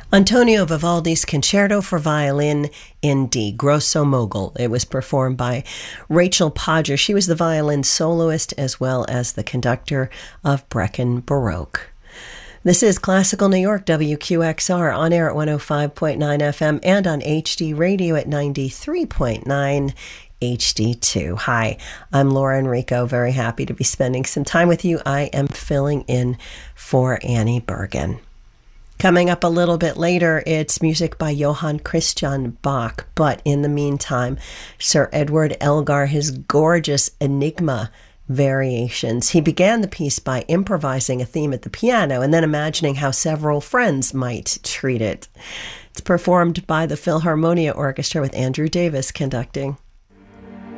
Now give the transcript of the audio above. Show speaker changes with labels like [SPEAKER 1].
[SPEAKER 1] Antonio Vivaldi's Concerto for Violin in D, Grosso Mogul. It was performed by Rachel Podger. She was the violin soloist as well as the conductor of Breckin Baroque. This is Classical New York, WQXR, on air at 105.9 FM and on HD radio at 93.9 HD2. Hi, I'm Laura Enrico. Very happy to be spending some time with you. I am filling in for Annie Bergen. Coming up a little bit later, it's music by Johann Christian Bach. But in the meantime, Sir Edward Elgar, his gorgeous Enigma variations. He began the piece by improvising a theme at the piano and then imagining how several friends might treat it. It's performed by the Philharmonia Orchestra with Andrew Davis conducting.